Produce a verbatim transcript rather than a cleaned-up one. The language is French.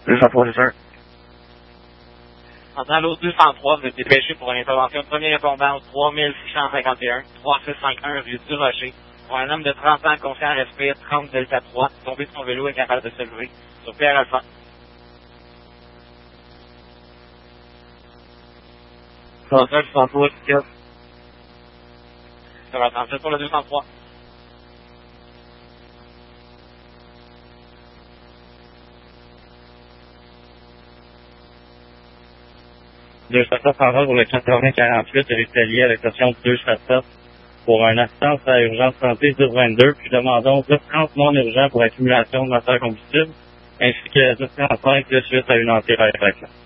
deux cent trois, c'est sûr. Dans l'autre deux cent trois, vous êtes dépêché pour une intervention de premier répondant au trois mille six cent cinquante et un, trois six cinq un rue du Rocher. Pour un homme de trente ans conscient, respire, trente Delta trois, tombé de son vélo et capable de se lever. Sur Pierre Alpha. cent trois, deux cent trois, quatre. Ça va attendre pour le deux cent trois. deux cent sept pour le quatre-vingts quarante-huit de l'Italie à la station deux cent sept pour une assistance à urgence santé dix vingt-deux, puis demandons dix trente non urgent pour accumulation de matière combustible, ainsi que dix trente-cinq suite à une anti-réaction.